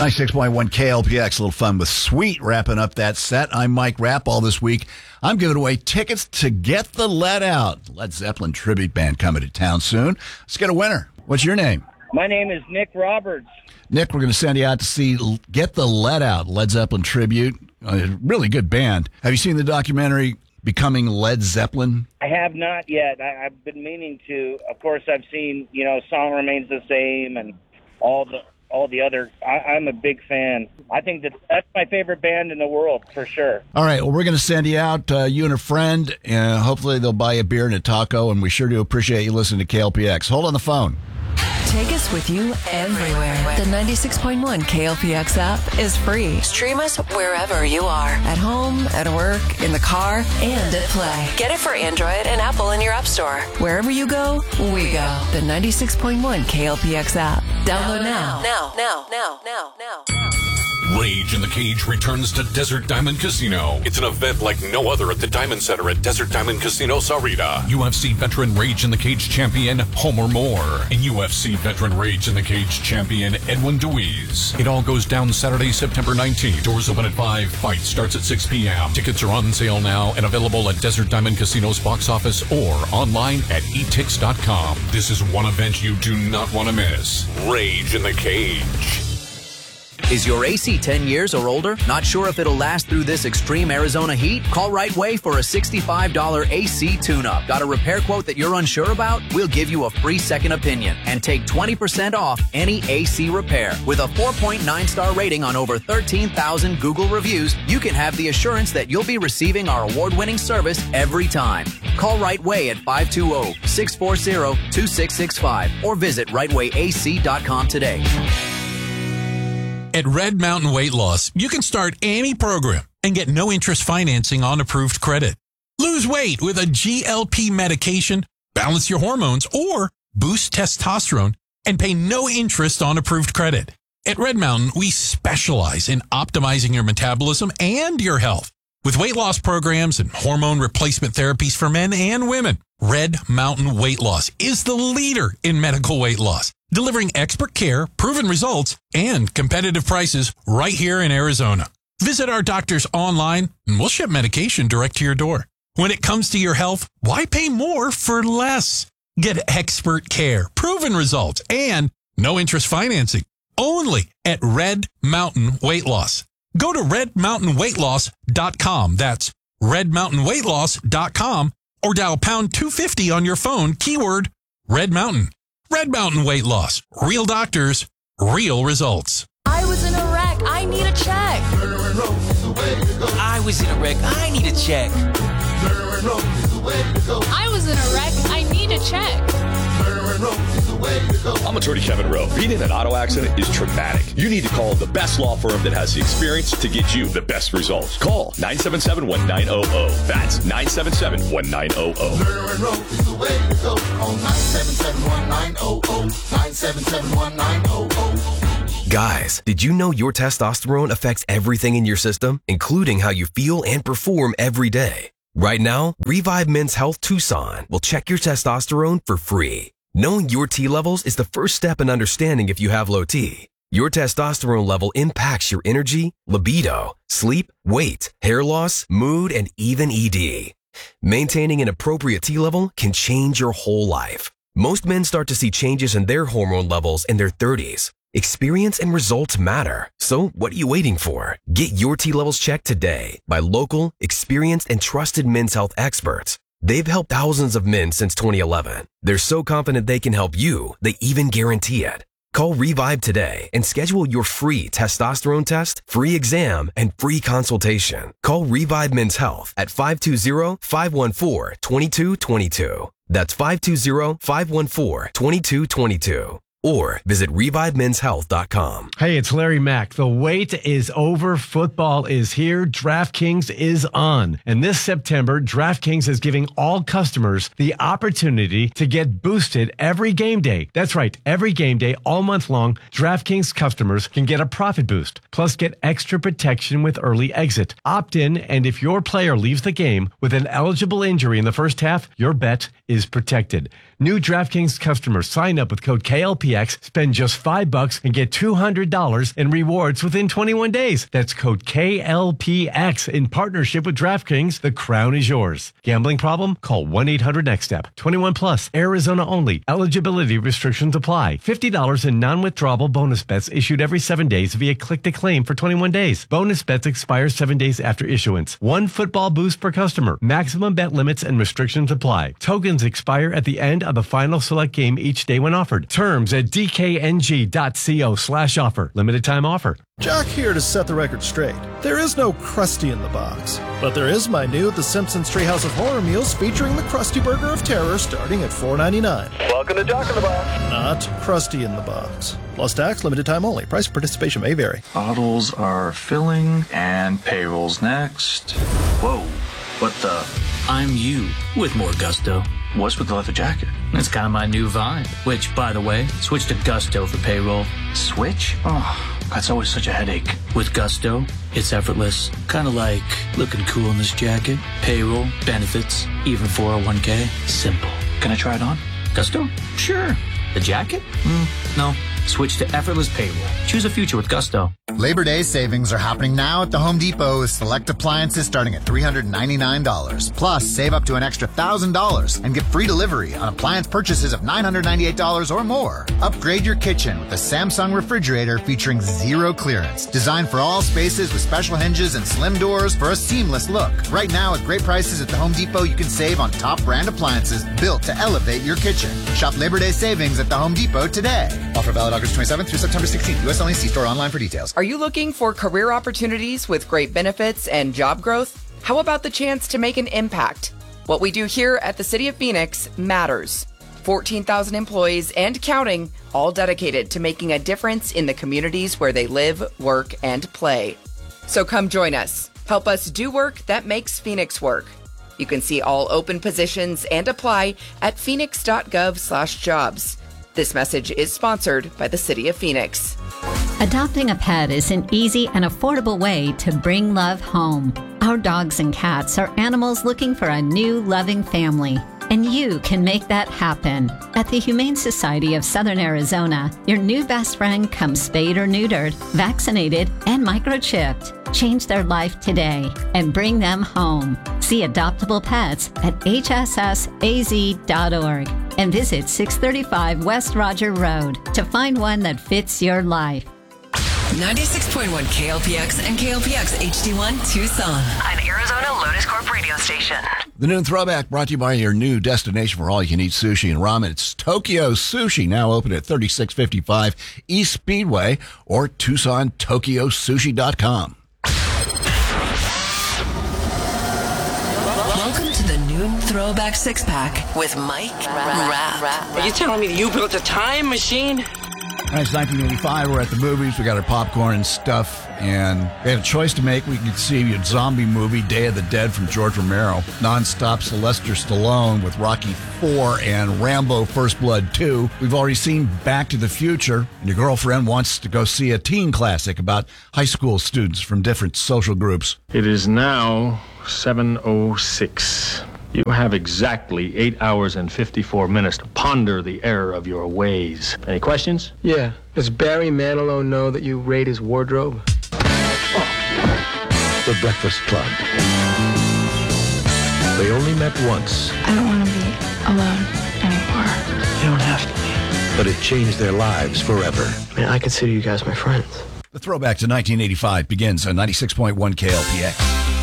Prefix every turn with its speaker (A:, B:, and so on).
A: 96.1 KLPX, a little fun with Sweet wrapping up that set. I'm Mike Rapp. All this week, I'm giving away tickets to Get the Let Out. Led Zeppelin tribute band coming to town soon. Let's get a winner. What's your name?
B: My name is Nick Roberts.
A: Nick, we're going to send you out to see Get the Let Out, Led Zeppelin tribute. A really good band. Have you seen the documentary Becoming Led Zeppelin?
B: I have not yet. I've been meaning to. Of course, I've seen, Song Remains the Same and all the other. I'm a big fan. I think that's my favorite band in the world, for sure.
A: All right, well, we're going to send you out, you and a friend, and hopefully they'll buy you a beer and a taco, and we sure do appreciate you listening to KLPX. Hold on the phone.
C: Take us with you everywhere. The 96.1 KLPX app is free. Stream us wherever you are. At home, at work, in the car, and at play. Get it for Android and Apple in your app store. Wherever you go, we go. The 96.1 KLPX app. Download now. Now.
D: Rage in the Cage returns to Desert Diamond Casino. It's an event like no other at the Diamond Center at Desert Diamond Casino, Sahuarita. UFC veteran Rage in the Cage champion Homer Moore and UFC veteran Rage in the Cage champion Edwin Deweese. It all goes down Saturday, September 19th. Doors open at 5. Fight starts at 6 p.m. Tickets are on sale now and available at Desert Diamond Casino's box office or online at etix.com. This is one event you do not want to miss. Rage in the Cage.
E: Is your AC 10 years or older? Not sure if it'll last through this extreme Arizona heat? Call Right Way for a $65 AC tune-up. Got a repair quote that you're unsure about? We'll give you a free second opinion and take 20% off any AC repair. With a 4.9-star rating on over 13,000 Google reviews, you can have the assurance that you'll be receiving our award-winning service every time. Call Right Way at 520-640-2665 or visit rightwayac.com today.
F: At Red Mountain Weight Loss, you can start any program and get no interest financing on approved credit. Lose weight with a GLP medication, balance your hormones, or boost testosterone and pay no interest on approved credit. At Red Mountain, we specialize in optimizing your metabolism and your health with weight loss programs and hormone replacement therapies for men and women. Red Mountain Weight Loss is the leader in medical weight loss, delivering expert care, proven results, and competitive prices right here in Arizona. Visit our doctors online, and we'll ship medication direct to your door. When it comes to your health, why pay more for less? Get expert care, proven results, and no interest financing. Only at Red Mountain Weight Loss. Go to redmountainweightloss.com. That's redmountainweightloss.com, or dial pound 250 on your phone, keyword Red Mountain. Red Mountain Weight Loss. Real doctors, real results.
G: I was in a wreck. I need a check.
H: I was in a wreck. I need a check.
G: I was in a wreck. I need a check.
I: I'm attorney Kevin Rowe. Being in an auto accident is traumatic. You need to call the best law firm that has the experience to get you the best results. Call 977-1900. That's 977-1900. Call 977-1900. 977-1900.
J: Guys, did you know your testosterone affects everything in your system, including how you feel and perform every day? Right now, Revive Men's Health Tucson will check your testosterone for free. Knowing your T levels is the first step in understanding if you have low T. Your testosterone level impacts your energy, libido, sleep, weight, hair loss, mood, and even ED. Maintaining an appropriate T level can change your whole life. Most men start to see changes in their hormone levels in their 30s. Experience and results matter. So what are you waiting for? Get your T levels checked today by local, experienced, and trusted men's health experts. They've helped thousands of men since 2011. They're so confident they can help you, they even guarantee it. Call Revive today and schedule your free testosterone test, free exam, and free consultation. Call Revive Men's Health at 520-514-2222. That's 520-514-2222. Or visit ReviveMen'sHealth.com.
K: Hey, it's Larry Mack. The wait is over. Football is here. DraftKings is on. And this September, DraftKings is giving all customers the opportunity to get boosted every game day. That's right. Every game day, all month long, DraftKings customers can get a profit boost. Plus, get extra protection with early exit. Opt in, and if your player leaves the game with an eligible injury in the first half, your bet is protected. New DraftKings customers sign up with code KLPX, spend just $5 and get $200 in rewards within 21 days. That's code KLPX in partnership with DraftKings. The crown is yours. Gambling problem? Call 1-800-NEXT-STEP. 21 plus. Arizona only. Eligibility restrictions apply. $50 in non-withdrawable bonus bets issued every 7 days via click to claim for 21 days. Bonus bets expire 7 days after issuance. One football boost per customer. Maximum bet limits and restrictions apply. Tokens expire at the end of the final select game each day when offered. Terms at dkng.co/offer. Limited time offer.
L: Jock here to set the record straight. There is no Krusty in the box, but there is my new The Simpsons Treehouse of Horror meals featuring the Krusty Burger of Terror starting at $4.99.
M: Welcome to Jock in the Box.
L: Not Krusty in the box. Plus tax, limited time only. Price of participation may vary.
N: Bottles are filling and payrolls next. Whoa, what the?
H: I'm you with more gusto.
N: What's with the leather jacket?
H: It's kind of my new vibe. Which, by the way, switch to Gusto for payroll.
N: Switch? Oh, that's always such a headache.
H: With Gusto, it's effortless. Kind of like looking cool in this jacket. Payroll, benefits, even 401k. Simple.
N: Can I try it on?
H: Gusto? Sure. The jacket? No. Switch to effortless payroll. Choose a future with Gusto.
O: Labor Day savings are happening now at the Home Depot with select appliances starting at $399. Plus, save up to an extra $1,000 and get free delivery on appliance purchases of $998 or more. Upgrade your kitchen with a Samsung refrigerator featuring zero clearance. Designed for all spaces with special hinges and slim doors for a seamless look. Right now, at great prices at the Home Depot, you can save on top brand appliances built to elevate your kitchen. Shop Labor Day savings at the Home Depot today. Offer valid August 27th through September 16th. U.S. only. See store online for details.
P: Are you looking for career opportunities with great benefits and job growth? How about the chance to make an impact? What we do here at the City of Phoenix matters. 14,000 employees and counting, all dedicated to making a difference in the communities where they live, work, and play. So come join us. Help us do work that makes Phoenix work. You can see all open positions and apply at phoenix.gov/jobs. This message is sponsored by the City of Phoenix.
Q: Adopting a pet is an easy and affordable way to bring love home. Our dogs and cats are animals looking for a new, loving family. And you can make that happen. At the Humane Society of Southern Arizona, your new best friend comes spayed or neutered, vaccinated, and microchipped. Change their life today and bring them home. See adoptable pets at hssaz.org and visit 635 West Roger Road to find one that fits your life.
C: 96.1 KLPX and KLPX HD1 Tucson.
R: An Arizona Lotus Corp radio station.
A: The noon throwback brought to you by your new destination for all-you-can-eat sushi and ramen. It's Tokyo Sushi, now open at 3655 East Speedway or TucsonTokyoSushi.com.
C: Welcome to the noon throwback six-pack with Mike Rapp.
S: Are you telling me that you built a time machine?
A: It's 1985. We're at the movies. We got our popcorn and stuff, and we had a choice to make. We could see a zombie movie, Day of the Dead, from George Romero, nonstop Sylvester Stallone with Rocky IV and Rambo: First Blood 2. We've already seen Back to the Future, and your girlfriend wants to go see a teen classic about high school students from different social groups.
T: It is now 7:06. You have exactly 8 hours and 54 minutes to ponder the error of your ways. Any questions?
U: Yeah. Does Barry Manilow know that you raid his wardrobe?
V: The Breakfast Club. They only met once.
W: I don't want to be alone anymore.
U: You don't have to be.
V: But it changed their lives forever.
U: Man, I consider you guys my friends.
A: The throwback to 1985 begins on 96.1 KLPX.